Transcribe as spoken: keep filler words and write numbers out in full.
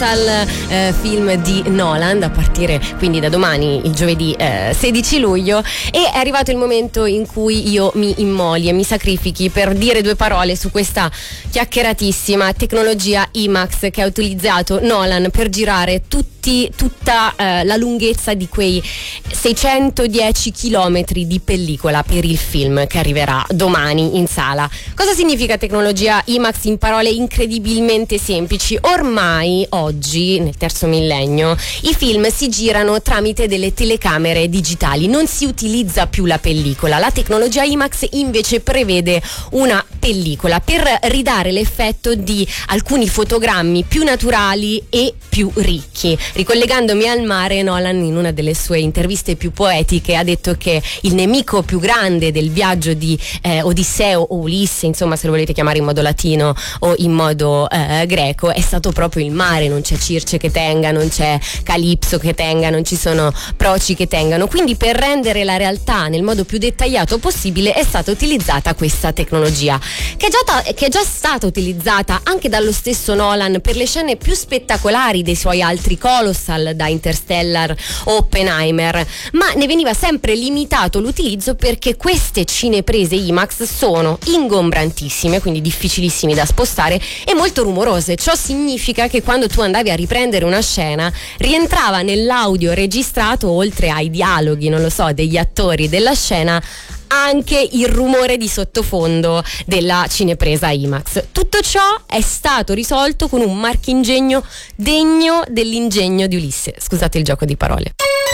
al eh, film di Nolan, a partire quindi da domani, il giovedì eh, sedici luglio, e è arrivato il momento in cui io mi immoli e mi sacrifichi per dire due parole su questa chiacchieratissima tecnologia IMAX che ha utilizzato Nolan per girare tutti tutta eh, la lunghezza di quei seicentodieci chilometri di pellicola per il film che arriverà domani in sala. Cosa significa tecnologia IMAX in parole incredibilmente semplici? Ormai oggi, nel terzo millennio, i film si girano tramite delle telecamere digitali, non si utilizza più la pellicola. La tecnologia IMAX invece prevede una pellicola per ridare l'effetto di alcuni fotogrammi più naturali e più ricchi. Ricollegandomi al mare, Nolan in una delle sue interviste più poetiche ha detto che il nemico più grande del viaggio di eh, Odisseo o Ulisse, insomma se lo volete chiamare in modo latino o in modo eh, greco, è stato proprio il mare. Non c'è Circe che tenga, non c'è Calipso che tenga, non ci sono Proci che tengano. Quindi per rendere la realtà nel modo più dettagliato possibile è stata utilizzata questa tecnologia, che è già, che è già stata utilizzata anche dallo stesso Nolan per le scene più spettacolari dei suoi altri colossal, da Interstellar o Oppenheimer, ma ne veniva sempre limitato l'utilizzo perché queste cineprese IMAX sono ingombrantissime, quindi difficilissimi da spostare e molto rumorose. Ciò significa che quando tu andavi a riprendere una scena rientrava nell'audio registrato, oltre ai dialoghi, non lo so, degli attori della scena, anche il rumore di sottofondo della cinepresa IMAX. Tutto ciò è stato risolto con un marchingegno degno dell'ingegno di Ulisse. Scusate il gioco di parole.